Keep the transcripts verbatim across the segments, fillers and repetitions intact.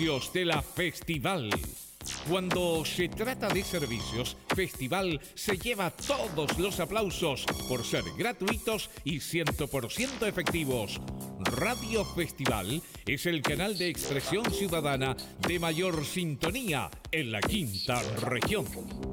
servicios de la Festival. Cuando se trata de servicios, Festival se lleva todos los aplausos por ser gratuitos y cien por ciento efectivos. Radio Festival es el canal de expresión ciudadana de mayor sintonía en la quinta región.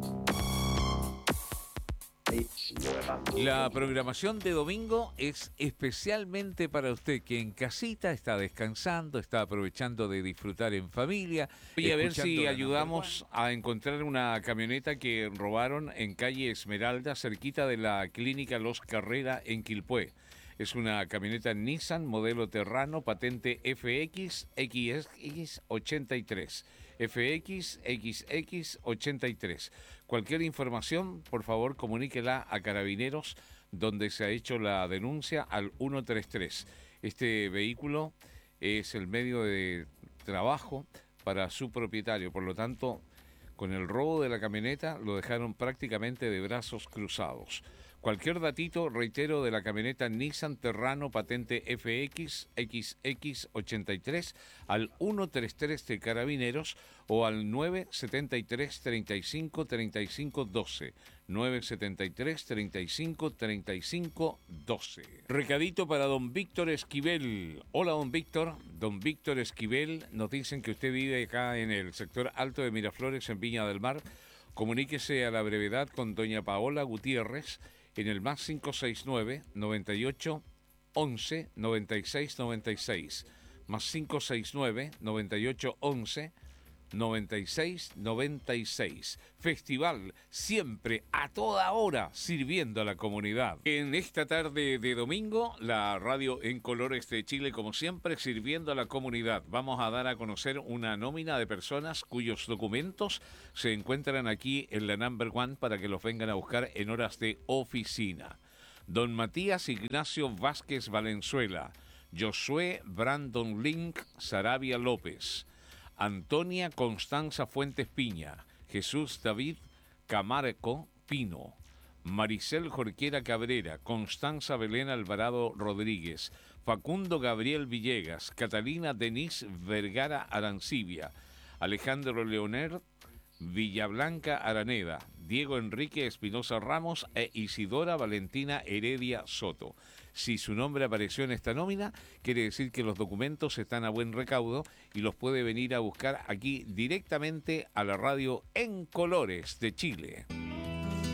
La programación de domingo es especialmente para usted que en casita está descansando, está aprovechando de disfrutar en familia. Voy a ver si ayudamos a encontrar una camioneta que robaron en calle Esmeralda, cerquita de la clínica Los Carrera en Quilpué. Es una camioneta Nissan modelo Terrano, patente F X X X ochenta y tres. F X X X ochenta y tres. Cualquier información, por favor, comuníquela a Carabineros, donde se ha hecho la denuncia, al ciento treinta y tres. Este vehículo es el medio de trabajo para su propietario, por lo tanto, con el robo de la camioneta lo dejaron prácticamente de brazos cruzados. Cualquier datito, reitero, de la camioneta Nissan Terrano patente F X X X ochenta y tres al ciento treinta y tres de Carabineros o al nueve setenta y tres, treinta y cinco, treinta y cinco, doce. nueve setenta y tres, treinta y cinco, treinta y cinco, doce. Recadito para don Víctor Esquivel. Hola, don Víctor. Don Víctor Esquivel, nos dicen que usted vive acá en el sector alto de Miraflores, en Viña del Mar. Comuníquese a la brevedad con doña Paola Gutiérrez en el más cinco seis nueve, noventa y ocho, once, noventa y seis, noventa y seis. Más cinco seis nueve, noventa y ocho, once, noventa y seis, noventa y seis. Festival siempre, a toda hora, sirviendo a la comunidad. En esta tarde de domingo, la radio en colores de Chile, como siempre, sirviendo a la comunidad. Vamos a dar a conocer una nómina de personas cuyos documentos se encuentran aquí en la Number One para que los vengan a buscar en horas de oficina. Don Matías Ignacio Vázquez Valenzuela, Josué Brandon Link Sarabia López, Antonia Constanza Fuentes Piña, Jesús David Camargo Pino, Maricel Jorquera Cabrera, Constanza Belén Alvarado Rodríguez, Facundo Gabriel Villegas, Catalina Denise Vergara Arancibia, Alejandro Leonel Villablanca Araneda, Diego Enrique Espinosa Ramos e Isidora Valentina Heredia Soto. Si su nombre apareció en esta nómina, quiere decir que los documentos están a buen recaudo y los puede venir a buscar aquí directamente a la radio en colores de Chile.